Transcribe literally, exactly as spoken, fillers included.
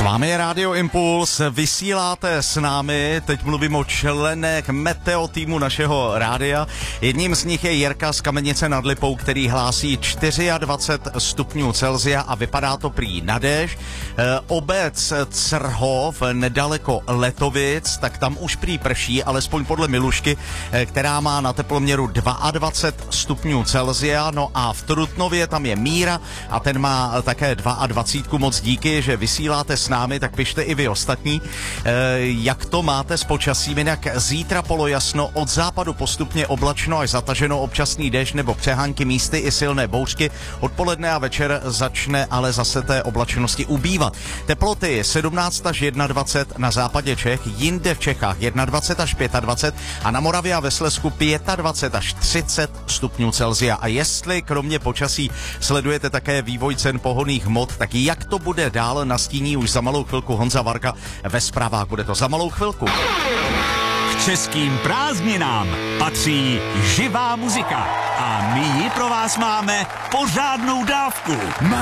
vámi je Rádio Impuls, vysíláte s námi, teď mluvím o členech meteo týmu našeho rádia. Jedním z nich je Jirka z Kamenice nad Lipou, který hlásí dvacet čtyři stupňů Celsia a vypadá to prý na déšť. E, obec Crhov, nedaleko Letovic, tak tam už prý prší, alespoň podle Milušky, e, která má na teploměru dvacet dva stupňů Celsia. No a v Trutnově tam je Míra a ten má také dvacet dva. Moc díky, že vysíláte s námi, tak pište i vy ostatní. E, jak to máte s počasím? Jinak zítra polojasno, od západu postupně oblačno až zataženo, občasný déšť nebo přehánky, místy i silné bouřky. Odpoledne a večer začne ale zase té oblačnosti ubývat. Teploty sedmnáct až dvacet jedna na západě Čech, jinde v Čechách dvacet jedna až dvacet pět a na Moravě a ve Slezsku dvacet pět až třicet stupňů Celsia. A jestli kromě počasí sledujete také vývoj cen pohonných hmot, tak jak to bude dál, nastíní už za malou chvilku Honza Varga ve zprávách. Bude to za malou chvilku. K českým prázdninám patří živá muzika a my ji pro vás máme pořádnou dávku.